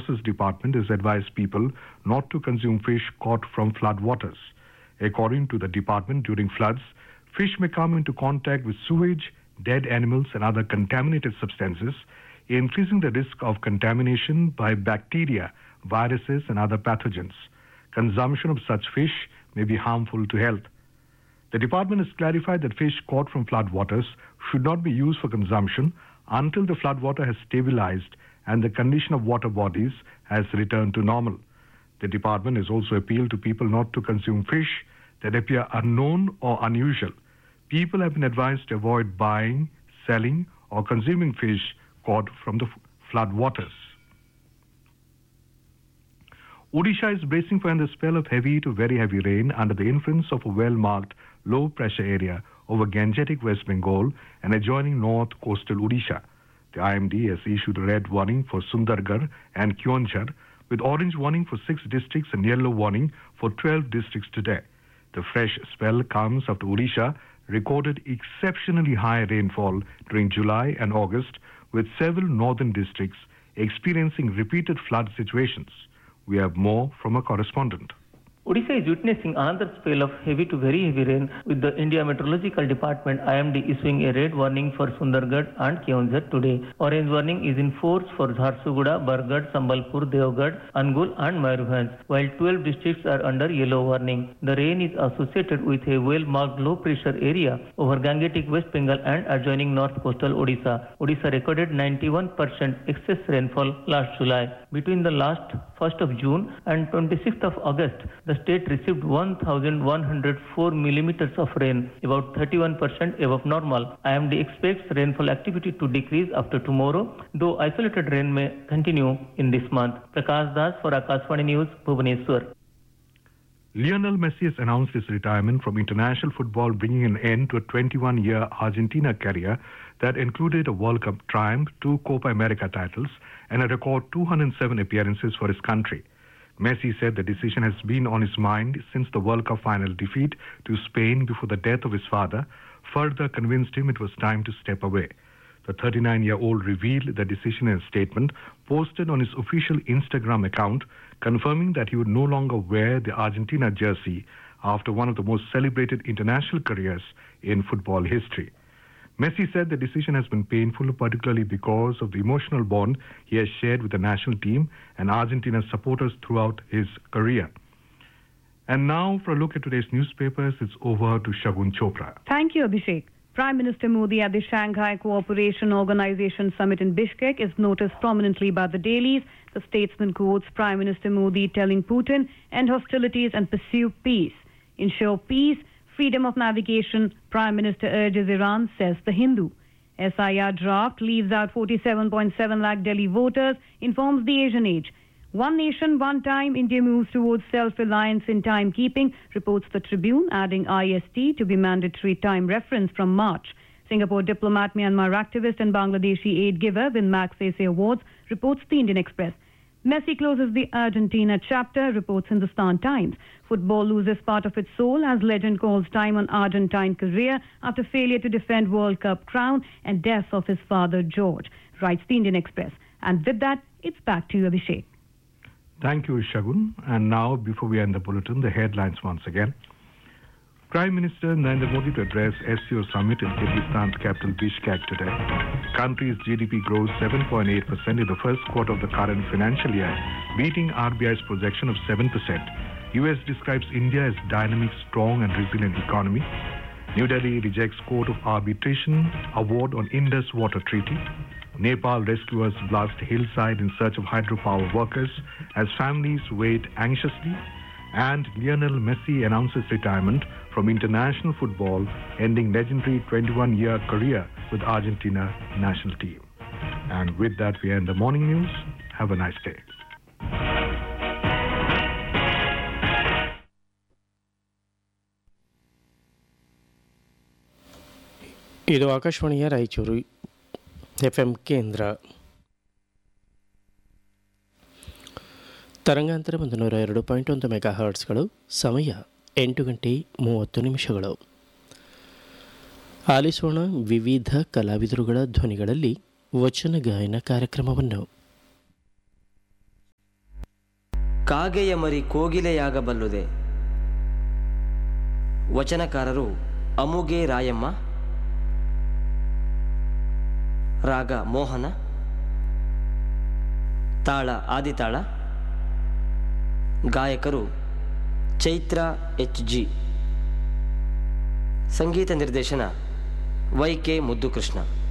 Resources Department has advised people not to consume fish caught from flood waters. According to the department, during floods, fish may come into contact with sewage, dead animals, and other contaminated substances, increasing the risk of contamination by bacteria, viruses, and other pathogens. Consumption of such fish may be harmful to health. The department has clarified that fish caught from flood waters should not be used for consumption until the flood water has stabilized and the condition of water bodies has returned to normal. The department has also appealed to people not to consume fish that appear unknown or unusual. People have been advised to avoid buying, selling, or consuming fish caught from the flood waters. Odisha is bracing for another spell of heavy to very heavy rain under the influence of a well-marked low-pressure area over Gangetic West Bengal and adjoining north coastal Odisha. The IMD has issued a red warning for Sundargarh and Keonjhar, with orange warning for 6 districts and yellow warning for 12 districts today. The fresh spell comes after Odisha recorded exceptionally high rainfall during July and August, with several northern districts experiencing repeated flood situations. We have more from a correspondent. Odisha is witnessing another spell of heavy to very heavy rain, with the India Meteorological Department IMD issuing a red warning for Sundargarh and Keonjhar today. Orange warning is in force for Jharsuguda, Bargarh, Sambalpur, Deogarh, Angul and Mayurbhanj, while 12 districts are under yellow warning. The rain is associated with a well-marked low pressure area over Gangetic West Bengal and adjoining north coastal Odisha. Odisha recorded 91% excess rainfall last July. Between the last 1st of June and 26th of August, the state received 1,104 millimeters of rain, about 31% above normal. IMD expects rainfall activity to decrease after tomorrow, though isolated rain may continue in this month. Prakash Das for Akashvani News, Bhubaneswar. Lionel Messi has announced his retirement from international football, bringing an end to a 21-year Argentina career that included a World Cup triumph, 2 Copa America titles, and a record 207 appearances for his country. Messi said the decision has been on his mind since the World Cup final defeat to Spain before the death of his father further convinced him it was time to step away. The 39-year-old revealed the decision in a statement posted on his official Instagram account, confirming that he would no longer wear the Argentina jersey after one of the most celebrated international careers in football history. Messi said the decision has been painful, particularly because of the emotional bond he has shared with the national team and Argentina's supporters throughout his career. And now, for a look at today's newspapers, it's over to Shagun Chopra. Thank you, Abhishek. Prime Minister Modi at the Shanghai Cooperation Organization Summit in Bishkek is noticed prominently by the dailies. The statesman quotes Prime Minister Modi telling Putin, end hostilities and pursue peace. Ensure peace, freedom of navigation, Prime Minister urges Iran, says the Hindu. SIR draft leaves out 47.7 lakh Delhi voters, informs the Asian Age. One nation, one time, India moves towards self-reliance in timekeeping, reports the Tribune, adding IST to be mandatory time reference from March. Singapore diplomat, Myanmar activist and Bangladeshi aid giver win Magsaysay Awards, reports the Indian Express. Messi closes the Argentina chapter, reports Hindustan Times. Football loses part of its soul as legend calls time on Argentine career after failure to defend World Cup crown and death of his father George, writes the Indian Express. And with that, it's back to you, Abhishek. Thank you, Shagun. And now, before we end the bulletin, the headlines once again. Prime Minister Narendra Modi to address SCO summit in Kyrgyzstan's capital Bishkek today. Country's GDP grows 7.8% in the first quarter of the current financial year, beating RBI's projection of 7%. US describes India as dynamic, strong and resilient economy. New Delhi rejects Court of Arbitration award on Indus Water Treaty. Nepal rescuers blast hillside in search of hydropower workers as families wait anxiously. And Lionel Messi announces retirement from international football, ending legendary 21-year career with Argentina national team. And with that, we end the morning news. Have a nice day. ಇದು ಆಕಾಶವಾಣಿಯ Raichur FM ಕೇಂದ್ರ. ತರಂಗಾಂತರ 102.1 mega ಹರ್ಟ್ಸ್ಗಳು. ಸಮಯ 8:30 ಆಲಿಸೋಣ ವಿವಿಧ ಕಲಾವಿದರುಗಳ ಧ್ವನಿಗಳಲ್ಲಿ ವಚನ ಗಾಯನ ಕಾರ್ಯಕ್ರಮವನ್ನು. ಕಾಗೆಯ ಮರಿ ಕೋಗಿಲೆಯಾಗಬಲ್ಲುದೆ. ವಚನಕಾರರು ಅಮುಗೆ ರಾಯಮ್ಮ. ರಾಗ ಮೋಹನ. ತಾಳ ಆದಿತಾಳ. ಗಾಯಕರು ಚೈತ್ರ HG. ಸಂಗೀತ ನಿರ್ದೇಶನ YK ಮುದ್ದುಕೃಷ್ಣ.